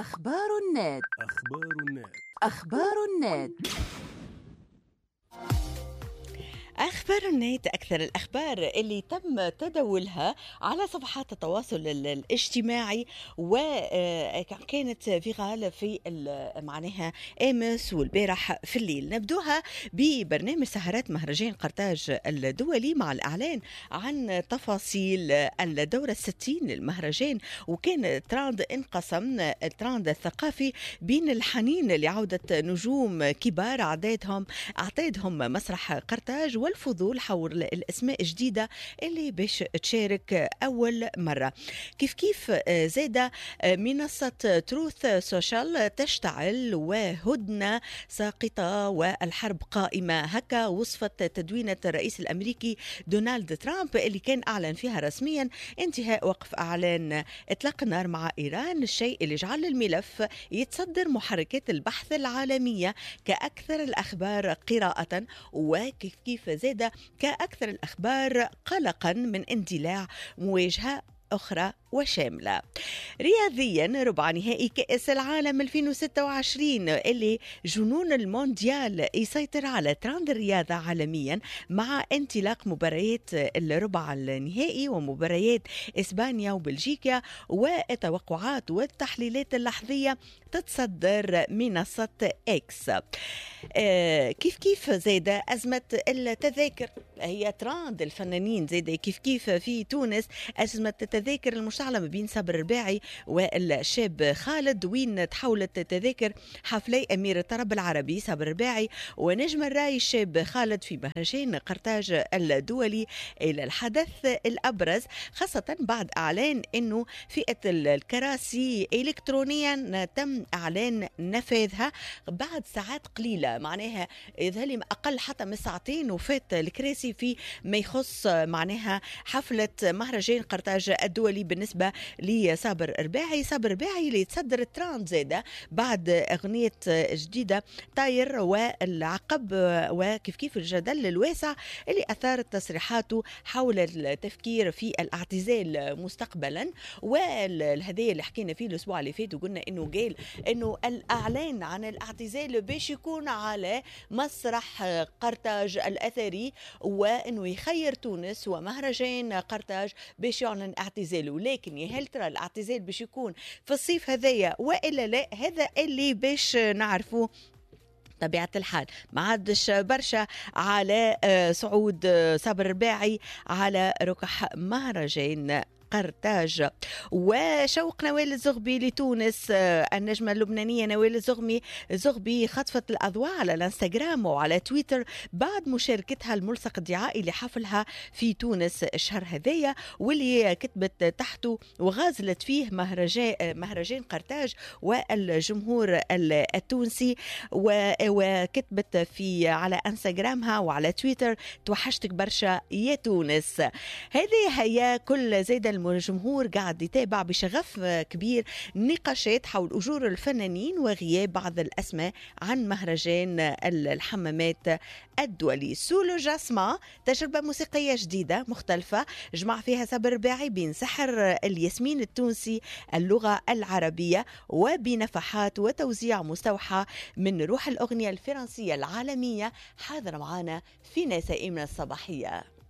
أخبار النت. أخبار النت. أخبار النت أكثر الأخبار اللي تم تداولها على صفحات التواصل الاجتماعي وكانت فيغال في معناها أمس والبارح في الليل. نبدوها ببرنامج سهرات مهرجان قرطاج الدولي مع الإعلان عن تفاصيل الدورة 60 للمهرجان، وكان تراند انقسم التراند الثقافي بين الحنين لعودة نجوم كبار أعتادهم مسرح قرطاج والفضول حول الأسماء الجديدة اللي باش تشارك أول مرة. كيف زاد منصة تروث سوشيال تشتعل وهدنة ساقطة والحرب قائمة، هكا وصفت تدوينة الرئيس الأمريكي دونالد ترامب اللي كان أعلن فيها رسميا انتهاء وقف أعلان إطلاق النار مع إيران، الشيء اللي جعل الملف يتصدر محركات البحث العالمية كأكثر الأخبار قراءة، وكيف زاد كأكثر الأخبار قلقا من اندلاع مواجهة أخرى وشاملة. رياضيا ربع نهائي كأس العالم 2026 اللي جنون المونديال يسيطر على ترند الرياضة عالميا مع انطلاق مباريات الربع النهائي ومباريات إسبانيا وبلجيكا، والتوقعات والتحليلات اللحظية تتصدر منصة إكس. كيف زاد أزمة التذاكر، هي تراند الفنانين زاد كيف في تونس أزمة التذاكر المشتعلة ما بين صابر الرباعي والشاب خالد، وين تحولت تذاكر حفلي أمير الطرب العربي صابر الرباعي ونجم الراي الشاب خالد في مهرجان قرطاج الدولي إلى الحدث الأبرز، خاصة بعد إعلان أنه فئة الكراسي إلكترونيا تم إعلان نفاذها بعد ساعات قليلة، معناها إذا لم أقل حتى من ساعتين وفات الكراسي في ما يخص معناها حفلة مهرجان قرطاج الدولي بالنسبة لصابر الرباعي. صابر الرباعي اللي تصدر التراند زادة بعد أغنية جديدة طاير والعقب، وكيف الجدل الواسع اللي أثارت تصريحاته حول التفكير في الاعتزال مستقبلا، والهدية اللي حكينا فيه الأسبوع اللي فات وقلنا إنه قال إنه الإعلان عن الاعتزال باش يكون على مسرح قرطاج الأثري، وإنه يخير تونس ومهرجان قرطاج باش يعلن اعتزاله. لكن يا هل ترى الاعتزال باش يكون في الصيف هذايا وإلا لا؟ هذا اللي باش نعرفوه. طبيعة الحال ما عادش برشا على صعود صابر الرباعي على ركح مهرجان قرطاج. وشوق نوال الزغبي لتونس، النجمة اللبنانية نوال الزغبي خطفت الأضواء على الانستغرام وعلى تويتر بعد مشاركتها الملصق الدعائي لحفلها في تونس الشهر هذايا، واللي كتبت تحته وغازلت فيه مهرجان قرطاج والجمهور التونسي، وكتبت في على انستغرامها وعلى تويتر توحشتك برشا يا تونس. هذه هي كل زيادة الجمهور قاعد يتابع بشغف كبير نقاشات حول أجور الفنانين وغياب بعض الأسماء عن مهرجان الحمامات الدولي. سولو جاسما تجربة موسيقية جديدة مختلفة جمع فيها صابر الرباعي بين سحر الياسمين التونسي اللغة العربية وبنفحات وتوزيع مستوحى من روح الأغنية الفرنسية العالمية. حاضر معنا في نسائم الصباحية.